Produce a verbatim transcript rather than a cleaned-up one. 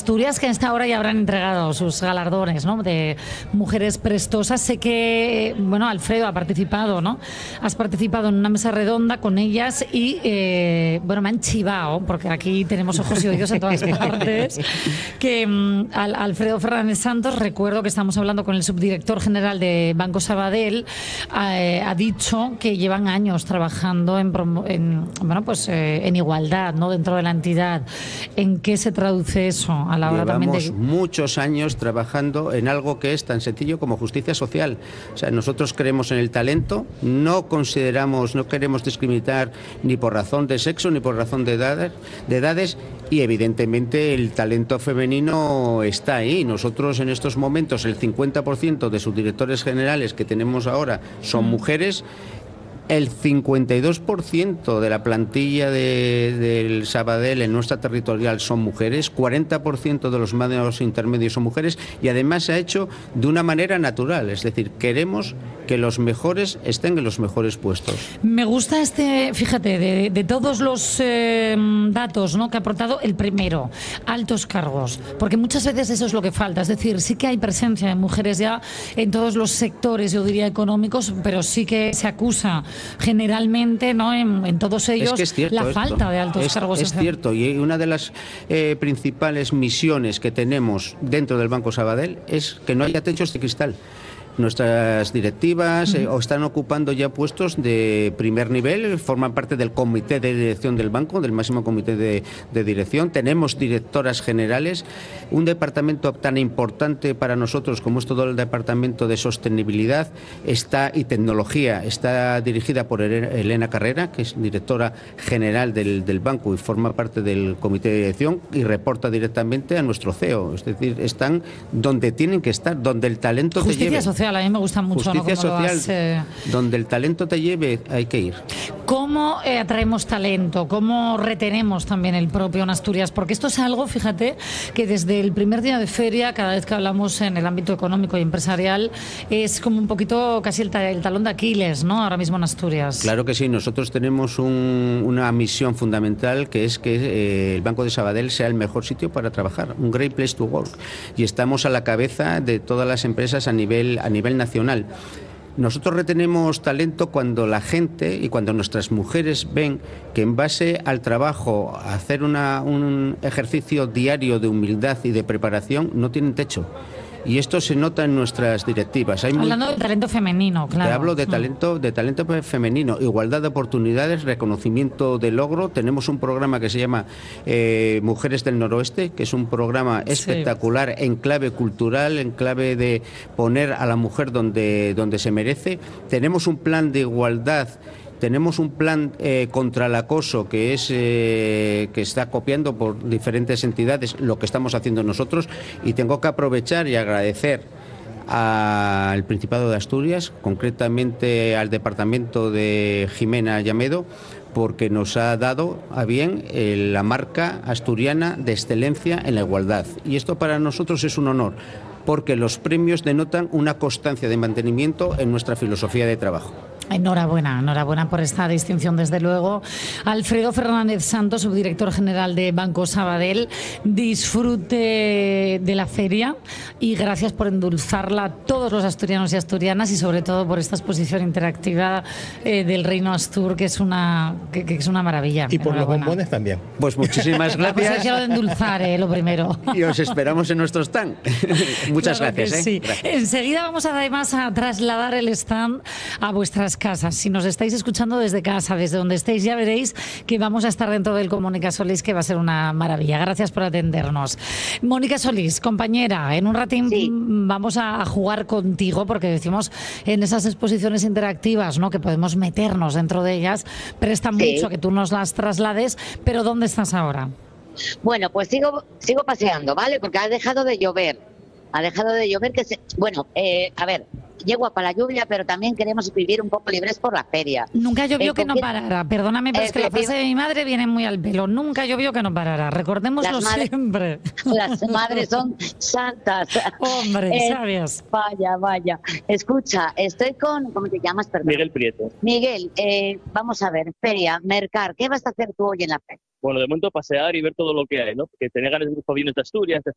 Asturias, que a esta hora ya habrán entregado sus galardones, ¿no?, de mujeres prestosas. Sé que, bueno, Alfredo ha participado, ¿no? Has participado en una mesa redonda con ellas y, eh, bueno, me han chivado, porque aquí tenemos ojos y oídos en todas partes, que um, al, Alfredo Fernández Santos, recuerdo que estamos hablando con el subdirector general de Banco Sabadell, eh, ha dicho que llevan años trabajando en, en, bueno, pues, eh, en igualdad, ¿no?, dentro de la entidad. ¿En qué se traduce eso a la hora Llevamos también de...? muchos años trabajando en algo que es tan sencillo como justicia social. O sea, nosotros creemos en el talento, no consideramos, no queremos discriminar ni por razón de sexo ni por razón de edades, de edades y evidentemente el talento femenino está ahí. Nosotros en estos momentos el cincuenta por ciento de subdirectores generales que tenemos ahora son mm. mujeres. El cincuenta y dos por ciento de la plantilla de, del Sabadell en nuestra territorial son mujeres, cuarenta por ciento de los mandos intermedios son mujeres y además se ha hecho de una manera natural, es decir, queremos que los mejores estén en los mejores puestos. Me gusta este, fíjate, de, de todos los eh, datos, ¿no?, que ha aportado, el primero, altos cargos, porque muchas veces eso es lo que falta, es decir, sí que hay presencia de mujeres ya en todos los sectores, yo diría económicos, pero sí que se acusa generalmente, ¿no?, en, en todos ellos, es que es cierto, la falta esto. de altos es, cargos. Es cierto, y una de las eh, principales misiones que tenemos dentro del Banco Sabadell es que no haya techos de cristal. Nuestras directivas eh, o están ocupando ya puestos de primer nivel, forman parte del comité de dirección del banco, del máximo comité de, de dirección. Tenemos directoras generales. Un departamento tan importante para nosotros como es todo el departamento de sostenibilidad está y tecnología está dirigida por Elena Carrera, que es directora general del, del banco y forma parte del comité de dirección y reporta directamente a nuestro C E O. Es decir, están donde tienen que estar, donde el talento Justicia te lleve. Social. A mí me gusta mucho. Justicia ¿no?, social, has, eh... donde el talento te lleve, hay que ir. ¿Cómo eh, atraemos talento? ¿Cómo retenemos también el propio en Asturias? Porque esto es algo, fíjate, que desde el primer día de feria, cada vez que hablamos en el ámbito económico y empresarial, es como un poquito casi el, ta el talón de Aquiles, ¿no?, ahora mismo en Asturias. Claro que sí. Nosotros tenemos un, una misión fundamental, que es que eh, el Banco de Sabadell sea el mejor sitio para trabajar, un great place to work. Y estamos a la cabeza de todas las empresas a nivel a nivel nacional. Nosotros retenemos talento cuando la gente y cuando nuestras mujeres ven que en base al trabajo, a hacer una, un ejercicio diario de humildad y de preparación, no tienen techo. Y esto se nota en nuestras directivas. Hay Hablando muy... de talento femenino, claro. Te hablo de talento, de talento femenino, igualdad de oportunidades, reconocimiento de logro. Tenemos un programa que se llama eh, Mujeres del Noroeste, que es un programa espectacular, sí, en clave cultural, en clave de poner a la mujer donde, donde se merece. Tenemos un plan de igualdad. Tenemos un plan eh, contra el acoso que es eh, que está copiando por diferentes entidades lo que estamos haciendo nosotros, y tengo que aprovechar y agradecer al Principado de Asturias, concretamente al departamento de Jimena Llamedo, porque nos ha dado a bien eh, la marca asturiana de excelencia en la igualdad. Y esto para nosotros es un honor, porque los premios denotan una constancia de mantenimiento en nuestra filosofía de trabajo. Enhorabuena, enhorabuena por esta distinción, desde luego. Alfredo Fernández Santos, subdirector general de Banco Sabadell, disfrute de la feria y gracias por endulzarla a todos los asturianos y asturianas, y sobre todo por esta exposición interactiva eh, del Reino Astur, que es una que, que es una maravilla. Y por los bombones también. Pues muchísimas gracias. La de endulzar, eh, lo primero. Y os esperamos en nuestro stand. Muchas claro gracias. Sí. Eh. Gracias. Enseguida vamos además a trasladar el stand a vuestras casas. Si nos estáis escuchando desde casa, desde donde estéis, ya veréis que vamos a estar dentro del Comunica Solís, que va a ser una maravilla. Gracias por atendernos. Mónica Solís, compañera, en un ratín sí. vamos a jugar contigo, porque decimos en esas exposiciones interactivas, ¿no?, que podemos meternos dentro de ellas, presta sí. mucho que tú nos las traslades, pero ¿dónde estás ahora? Bueno, pues sigo, sigo paseando, ¿vale? Porque ha dejado de llover. Ha dejado de llover que se... Bueno, eh, a ver, yegua para la lluvia, pero también queremos vivir un poco libres por la feria. Nunca llovió eh, que no parara, perdóname, pero eh, es que la frase de mi madre viene muy al pelo. Nunca llovió que no parara, recordémoslo madres, siempre. Las madres son santas. Hombre, eh, sabias. Vaya, vaya. Escucha, estoy con... ¿Cómo te llamas? Perdón. Miguel Prieto. Miguel, eh, vamos a ver, feria, mercar, ¿qué vas a hacer tú hoy en la feria? Bueno, de momento pasear y ver todo lo que hay, ¿no? Porque tenía ganas de ir por Vinos de Asturias, de